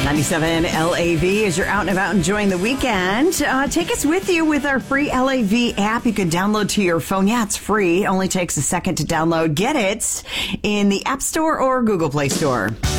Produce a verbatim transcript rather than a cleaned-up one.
ninety-seven L A V as you're out and about enjoying the weekend. Uh, take us with you with our free L A V app you can download to your phone. Yeah, it's free. Only takes a second to download. Get it in the App Store or Google Play Store.